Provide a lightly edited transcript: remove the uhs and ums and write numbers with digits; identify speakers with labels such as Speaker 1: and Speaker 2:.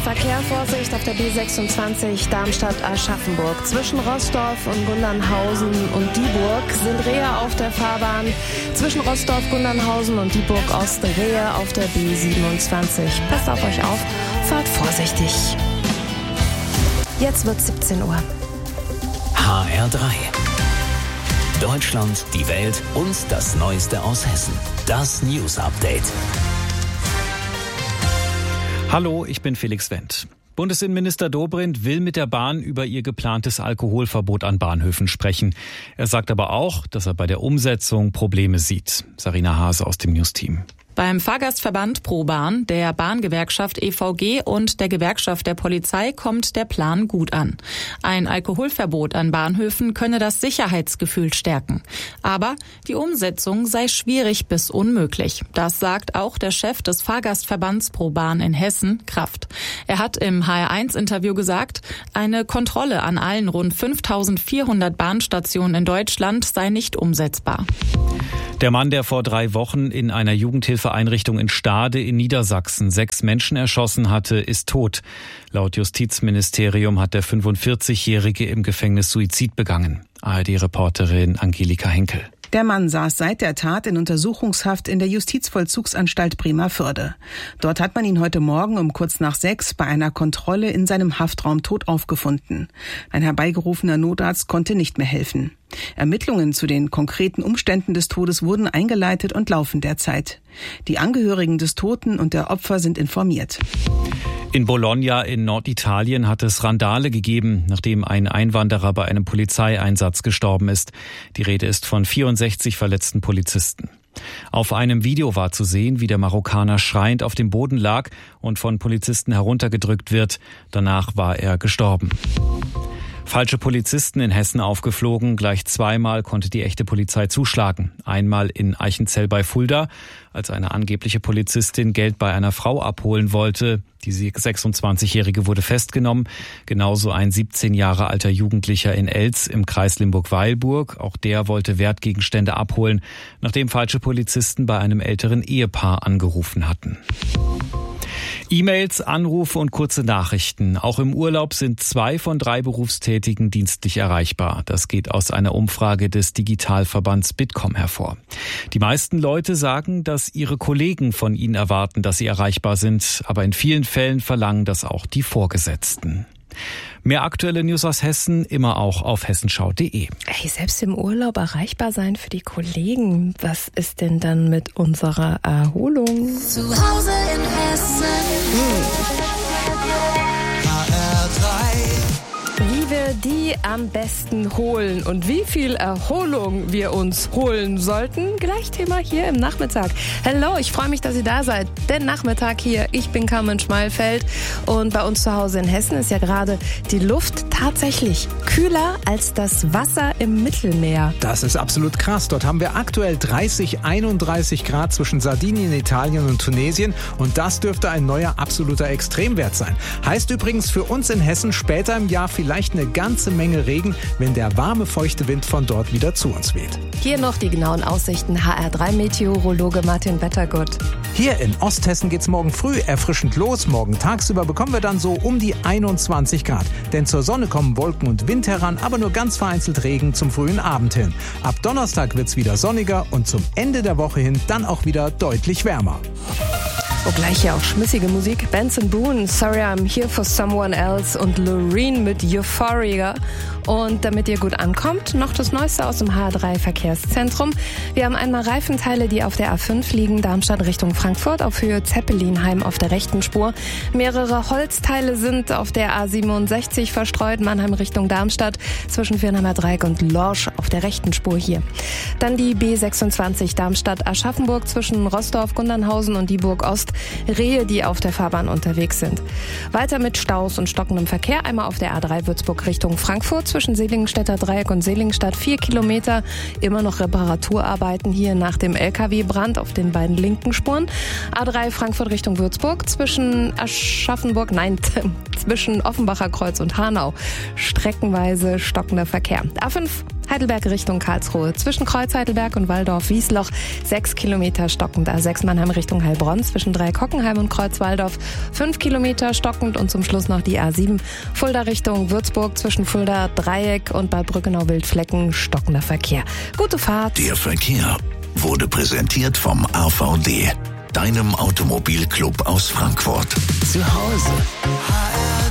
Speaker 1: Verkehr, Vorsicht auf der B26 Darmstadt-Aschaffenburg. Zwischen Roßdorf und Gundernhausen und Dieburg sind Rehe auf der Fahrbahn. Zwischen Roßdorf, Gundernhausen und Dieburg-Ost Rehe auf der B27. Passt auf euch auf, fahrt vorsichtig. Jetzt wird 17 Uhr.
Speaker 2: HR3. Deutschland, die Welt und das Neueste aus Hessen. Das News Update.
Speaker 3: Hallo, ich bin Felix Wendt. Bundesinnenminister Dobrindt will mit der Bahn über ihr geplantes Alkoholverbot an Bahnhöfen sprechen. Er sagt aber auch, dass er bei der Umsetzung Probleme sieht. Sarina Hase aus dem News-Team.
Speaker 4: Beim Fahrgastverband ProBahn, der Bahngewerkschaft EVG und der Gewerkschaft der Polizei kommt der Plan gut an. Ein Alkoholverbot an Bahnhöfen könne das Sicherheitsgefühl stärken. Aber die Umsetzung sei schwierig bis unmöglich. Das sagt auch der Chef des Fahrgastverbands ProBahn in Hessen, Kraft. Er hat im HR1-Interview gesagt, eine Kontrolle an allen rund 5.400 Bahnstationen in Deutschland sei nicht umsetzbar.
Speaker 3: Der Mann, der vor 3 Wochen in einer Jugendhilfeeinrichtung in Stade in Niedersachsen 6 Menschen erschossen hatte, ist tot. Laut Justizministerium hat der 45-Jährige im Gefängnis Suizid begangen. ARD-Reporterin Angelika Henkel.
Speaker 5: Der Mann saß seit der Tat in Untersuchungshaft in der Justizvollzugsanstalt Bremervörde. Dort hat man ihn heute Morgen um kurz nach 6 bei einer Kontrolle in seinem Haftraum tot aufgefunden. Ein herbeigerufener Notarzt konnte nicht mehr helfen. Ermittlungen zu den konkreten Umständen des Todes wurden eingeleitet und laufen derzeit. Die Angehörigen des Toten und der Opfer sind informiert.
Speaker 3: In Bologna in Norditalien hat es Randale gegeben, nachdem ein Einwanderer bei einem Polizeieinsatz gestorben ist. Die Rede ist von 64 verletzten Polizisten. Auf einem Video war zu sehen, wie der Marokkaner schreiend auf dem Boden lag und von Polizisten heruntergedrückt wird. Danach war er gestorben. Falsche Polizisten in Hessen aufgeflogen. Gleich 2-mal konnte die echte Polizei zuschlagen. Einmal in Eichenzell bei Fulda, als eine angebliche Polizistin Geld bei einer Frau abholen wollte. Die 26-Jährige wurde festgenommen. Genauso ein 17 Jahre alter Jugendlicher in Elz im Kreis Limburg-Weilburg. Auch der wollte Wertgegenstände abholen, nachdem falsche Polizisten bei einem älteren Ehepaar angerufen hatten. E-Mails, Anrufe und kurze Nachrichten. Auch im Urlaub sind 2 von 3 Berufstätigen dienstlich erreichbar. Das geht aus einer Umfrage des Digitalverbands Bitkom hervor. Die meisten Leute sagen, dass ihre Kollegen von ihnen erwarten, dass sie erreichbar sind. Aber in vielen Fällen verlangen das auch die Vorgesetzten. Mehr aktuelle News aus Hessen immer auch auf hessenschau.de.
Speaker 1: Hey, selbst im Urlaub erreichbar sein für die Kollegen. Was ist denn dann mit unserer Erholung?
Speaker 6: Zu Hause in Hessen.
Speaker 1: Wie wir die am besten holen und wie viel Erholung wir uns holen sollten, gleich Thema hier im Nachmittag. Hallo, ich freue mich, dass ihr da seid. Der Nachmittag hier, ich bin Carmen Schmalfeld und bei uns zu Hause in Hessen ist ja gerade die Luft tatsächlich kühler als das Wasser im Mittelmeer.
Speaker 7: Das ist absolut krass. Dort haben wir aktuell 31 Grad zwischen Sardinien, Italien und Tunesien und das dürfte ein neuer absoluter Extremwert sein. Heißt übrigens für uns in Hessen später im Jahr vielleicht eine ganze Menge Regen, wenn der warme, feuchte Wind von dort wieder zu uns weht.
Speaker 1: Hier noch die genauen Aussichten. HR3-Meteorologe Martin Wettergott.
Speaker 7: Hier in Osthessen geht's morgen früh erfrischend los. Morgen tagsüber bekommen wir dann so um die 21 Grad. Denn zur Sonne kommen Wolken und Wind heran, aber nur ganz vereinzelt Regen zum frühen Abend hin. Ab Donnerstag wird's wieder sonniger und zum Ende der Woche hin dann auch wieder deutlich wärmer.
Speaker 1: Oh, gleich hier auch schmissige Musik. Benson Boone, Sorry I'm Here for Someone Else und Loreen mit Euphoria. Und damit ihr gut ankommt, noch das Neueste aus dem HR3 Verkehrszentrum. Wir haben einmal Reifenteile, die auf der A5 liegen, Darmstadt Richtung Frankfurt auf Höhe Zeppelinheim auf der rechten Spur. Mehrere Holzteile sind auf der A67 verstreut, Mannheim Richtung Darmstadt zwischen Firnheimer Dreieck und Lorsch auf der rechten Spur hier. Dann die B26 Darmstadt-Aschaffenburg zwischen Roßdorf, Gundernhausen und Dieburg-Ost. Rehe, die auf der Fahrbahn unterwegs sind. Weiter mit Staus und stockendem Verkehr. Einmal auf der A3 Würzburg Richtung Frankfurt zwischen Seligenstädter Dreieck und Seligenstadt 4 Kilometer. Immer noch Reparaturarbeiten hier nach dem LKW-Brand auf den beiden linken Spuren. A3 Frankfurt Richtung Würzburg zwischen zwischen Offenbacher Kreuz und Hanau. Streckenweise stockender Verkehr. A5 Heidelberg Richtung Karlsruhe. Zwischen Kreuz Heidelberg und Walldorf-Wiesloch 6 Kilometer stockend. A6 Mannheim Richtung Heilbronn zwischen Dreieck-Hockenheim und Kreuz Walldorf 5 Kilometer stockend. Und zum Schluss noch die A7 Fulda Richtung Würzburg zwischen Fulda, Dreieck und Bad Brückenau-Wildflecken stockender Verkehr. Gute Fahrt.
Speaker 2: Der Verkehr wurde präsentiert vom AVD, deinem Automobilclub aus Frankfurt. Zu Hause.